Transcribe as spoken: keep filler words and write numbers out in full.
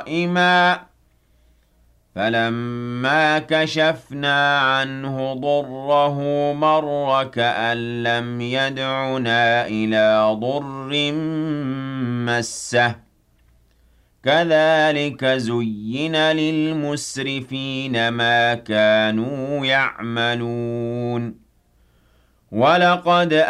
قَائِمًا فَلَمَّا كَشَفْنَا عَنْهُ ضُرَّهُ مَرَّ كَأَن لَّمْ يَدْعُنَا إِلَىٰ ضُرٍّ مَّسَّهُ ۚ كَذَٰلِكَ زُيِّنَ لِلْمُسْرِفِينَ مَا كَانُوا يَعْمَلُونَ وَلَقَدْ